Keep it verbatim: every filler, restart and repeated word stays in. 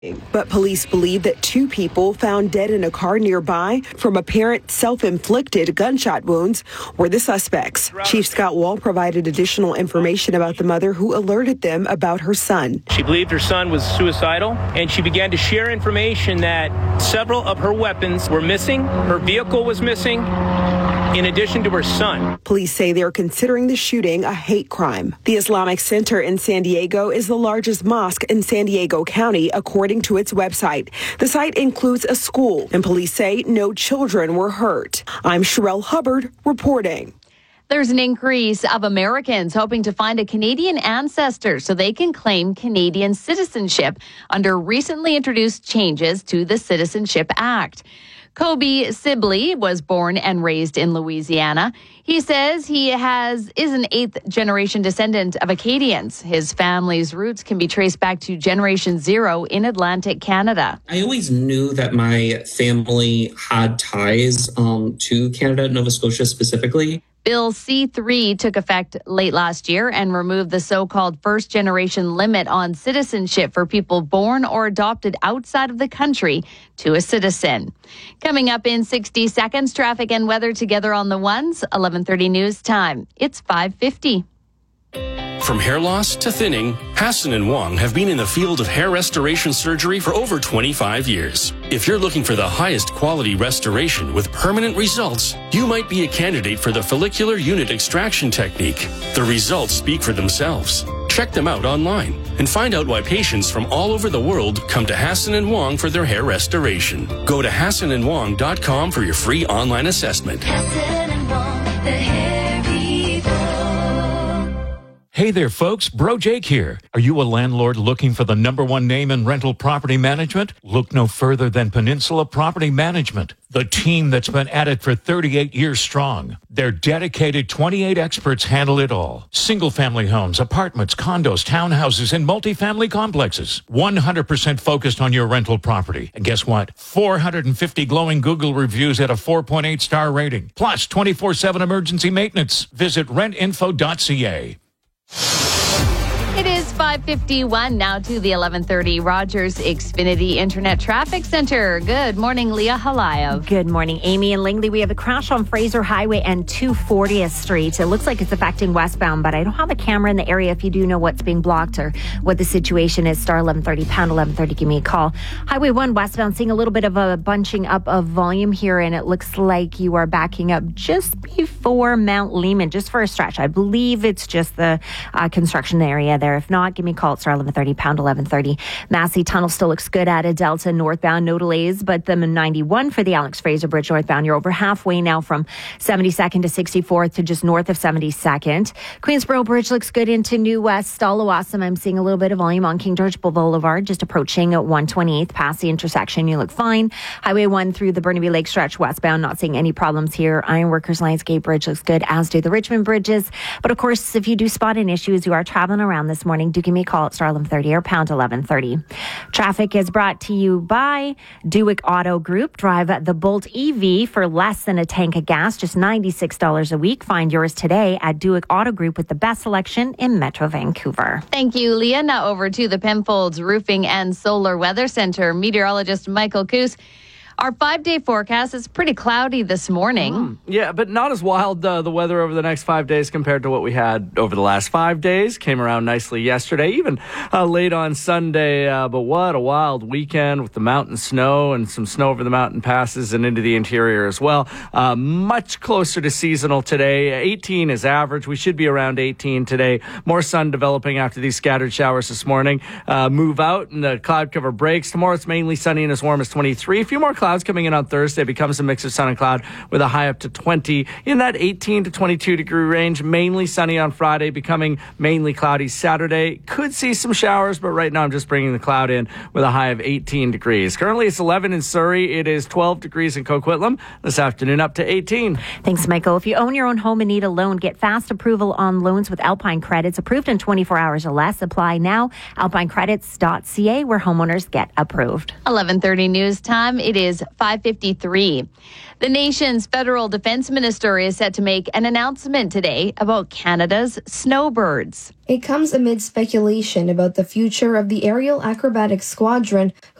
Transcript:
But police believe that two people found dead in a car nearby from apparent self-inflicted gunshot wounds were the suspects. Chief Scott Wall provided additional information about the mother who alerted them about her son. She believed her son was suicidal, and she began to share information that several of her weapons were missing, her vehicle was missing, in addition to her son. Police say they're considering the shooting a hate crime. The Islamic Center in San Diego is the largest mosque in San Diego County, according to its website. The site includes a school, and police say no children were hurt. I'm Sherelle Hubbard reporting. There's an increase of Americans hoping to find a Canadian ancestor so they can claim Canadian citizenship under recently introduced changes to the Citizenship Act. Kobe Sibley was born and raised in Louisiana. He says he has is an eighth-generation descendant of Acadians. His family's roots can be traced back to Generation Zero in Atlantic Canada. I always knew that my family had ties um, to Canada, Nova Scotia specifically. Bill C three took effect late last year and removed the so-called first-generation limit on citizenship for people born or adopted outside of the country to a citizen. Coming up in sixty seconds, traffic and weather together on the ones, eleven thirty news time. It's five fifty. From hair loss to thinning, Hassan and Wong have been in the field of hair restoration surgery for over twenty-five years. If you're looking for the highest quality restoration with permanent results, you might be a candidate for the follicular unit extraction technique. The results speak for themselves. Check them out online and find out why patients from all over the world come to Hassan and Wong for their hair restoration. Go to hassan and wong dot com for your free online assessment. Hassan and Wong, the hair people. Hey there, folks. Bro Jake here. Are you a landlord looking for the number one name in rental property management? Look no further than Peninsula Property Management, the team that's been at it for thirty-eight years strong. Their dedicated twenty-eight experts handle it all. Single-family homes, apartments, condos, townhouses, and multifamily complexes. one hundred percent focused on your rental property. And guess what? four hundred fifty glowing Google reviews at a four point eight star rating. Plus twenty-four seven emergency maintenance. Visit rent info dot c a. It is five fifty-one now to the eleven thirty Rogers Xfinity Internet Traffic Center. Good morning, Leah Halayev. Good morning, Amy and Langley. We have a crash on Fraser Highway and two fortieth Street. It looks like it's affecting westbound, but I don't have a camera in the area. If you do know what's being blocked or what the situation is, star eleven thirty, pound eleven thirty, give me a call. Highway one westbound, seeing a little bit of a bunching up of volume here, and it looks like you are backing up just before Mount Lehman, just for a stretch. I believe it's just the uh, construction area there. If not, give me a call at star eleven thirty, pound eleven thirty. Massey Tunnel still looks good at a Delta northbound, no delays, but the ninety-one for the Alex Fraser Bridge northbound, you're over halfway now from seventy-second to sixty-fourth to just north of seventy-second. Queensboro Bridge looks good into New West. Stallawasam, I'm seeing a little bit of volume on King George Boulevard, just approaching at one twenty-eighth past the intersection. You look fine. Highway one through the Burnaby Lake stretch westbound, not seeing any problems here. Ironworkers Lionsgate Bridge looks good, as do the Richmond bridges. But of course, if you do spot an issue as you are traveling around this morning, do give me a call at star eleven thirty or pound eleven thirty. Traffic is brought to you by Dewick Auto Group. Drive the Bolt E V for less than a tank of gas, just ninety-six dollars a week. Find yours today at Dewick Auto Group with the best selection in Metro Vancouver. Thank you, Leah. Now over to the Penfolds Roofing and Solar Weather Center. Meteorologist Michael Coos. Our five-day forecast is pretty cloudy this morning. Mm, yeah, but not as wild, uh, the weather over the next five days compared to what we had over the last five days. Came around nicely yesterday, even uh, late on Sunday. Uh, but what a wild weekend with the mountain snow and some snow over the mountain passes and into the interior as well. Uh, much closer to seasonal today. eighteen is average. We should be around eighteen today. More sun developing after these scattered showers this morning. Uh, move out and the cloud cover breaks. Tomorrow it's mainly sunny and as warm as twenty-three. A few more clouds coming in on Thursday. Becomes a mix of sun and cloud with a high up to twenty in that eighteen to twenty-two degree range. Mainly sunny on Friday, becoming mainly cloudy Saturday. Could see some showers, but right now I'm just bringing the cloud in with a high of eighteen degrees. Currently it's eleven in Surrey. It is twelve degrees in Coquitlam. This afternoon up to eighteen. Thanks, Michael. If you own your own home and need a loan, get fast approval on loans with Alpine Credits. Approved in twenty-four hours or less. Apply now. alpine credits dot c a, where homeowners get approved. eleven thirty news time. It is is five fifty-three. The nation's federal defense minister is set to make an announcement today about Canada's snowbirds. It comes amid speculation about the future of the Aerial Acrobatics Squadron,